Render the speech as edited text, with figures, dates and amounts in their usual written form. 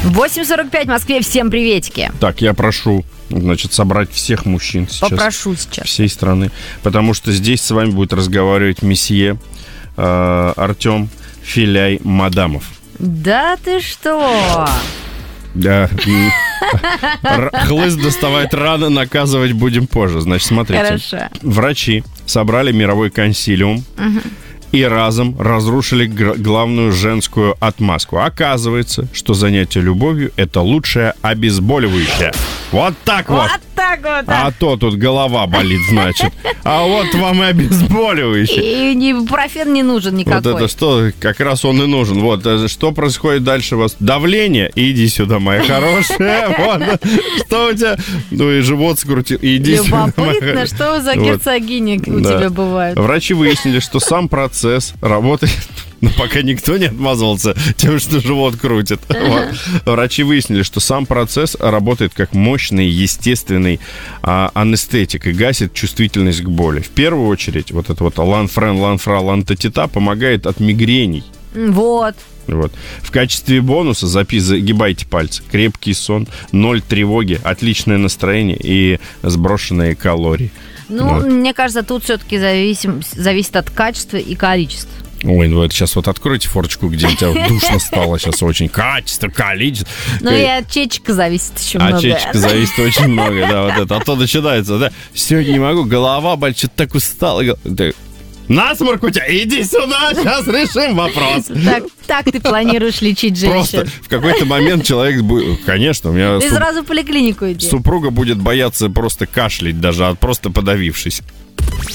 8:45 в Москве. Всем приветики. Так, я прошу, значит, собрать всех мужчин сейчас. Попрошу сейчас. Всей страны. Потому что здесь с вами будет разговаривать месье Артем Филяй-Мадамов. Да ты что? Да. Хлыст доставать рано, наказывать будем позже. Значит, смотрите. Хорошо. Врачи собрали мировой консилиум и разом разрушили главную женскую отмазку. Оказывается, что занятие любовью – это лучшее обезболивающее. Вот так вот. Вот так вот. А то тут голова болит, значит. А вот вам и обезболивающее. И ибупрофен не нужен никакой. Вот это что, как раз он и нужен. Вот, что происходит дальше у вас? Давление? Иди сюда, моя хорошая. Вот. Что у тебя? Ну и живот скрутил. Иди сюда, моя Любопытно, что за герцогиня у тебя бывает. Врачи выяснили, что сам процесс работает... Но пока никто не отмазывался тем, что живот крутит. Вот. Врачи выяснили, что сам процесс работает как мощный, естественный анестетик и гасит чувствительность к боли. В первую очередь, вот это вот ланфра-лантатита помогает от мигрений. Вот. В качестве бонуса загибайте пальцы. Крепкий сон, 0 тревоги, отличное настроение и сброшенные калории. Ну, мне кажется, тут все-таки зависит от качества и количества. Ой, ну это сейчас вот откройте форточку, где у тебя душно стало сейчас очень. Качество, количество. Ну и от чечека зависит еще много. От чечека зависит очень много, да, вот это. А то начинается, да, сегодня не могу, голова болит, что-то так устал. Насморк у тебя, иди сюда, сейчас решим вопрос. Так ты планируешь лечить женщин. Просто в какой-то момент человек будет, конечно, у меня... Ты сразу в поликлинику иди. Супруга будет бояться просто кашлять даже, просто подавившись.